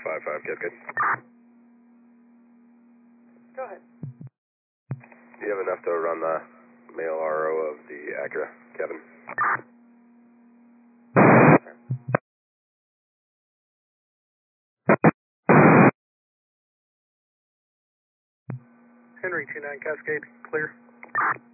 55 Cascade. Go ahead. Do you have enough to run the male RO of the Acura, Kevin? Henry 29 Cascade, clear.